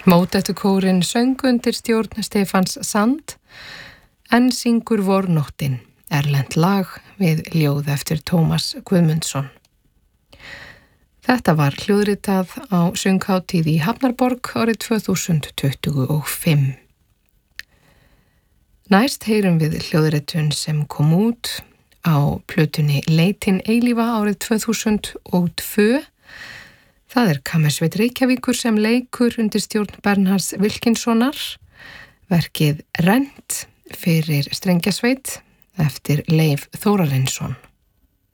Mótettukórinn söng undir stjórn Stefáns Sand, En syngur vornóttin, erlent lag við ljóð eftir Tómas Guðmundsson. Þetta var hljóðritað á sönghátíð í Hafnarborg árið 2025. Næst heyrum við hljóðritun sem kom út á plötunni Leitin eilífa árið 2002. Það Kammersveit Reykjavíkur sem leikur undir stjórn Bernharðs Wilkinssonar, verkið Rent fyrir strengjasveit eftir Leif Þórarinsson.